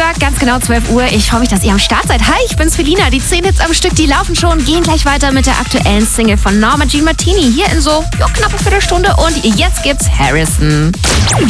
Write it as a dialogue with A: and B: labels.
A: Dienstag, ganz genau 12 Uhr. Ich freue mich, dass ihr am Start seid. Hi, ich bin's Felina. Die 10 Hits am Stück, die laufen schon. Gehen gleich weiter mit der aktuellen Single von Norma Jean Martini. Hier in so knappe Viertelstunde. Und jetzt gibt's Harrison.